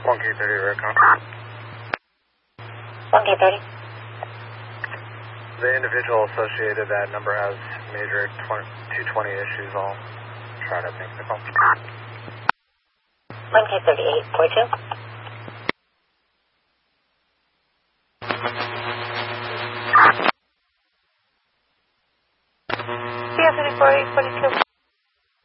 1K30 Recon. 1K30. The individual associated with that number has major 220 issues. I'll try to make the call. 1K38, 42. Yeah, 34, 42.